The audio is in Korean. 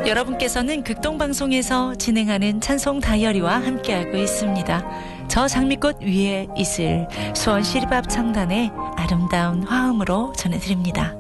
여러분께서는 극동방송에서 진행하는 찬송 다이어리와 함께하고 있습니다. 저 장미꽃 위에 있을 수원 시리밥 창단의 아름다운 화음으로 전해드립니다.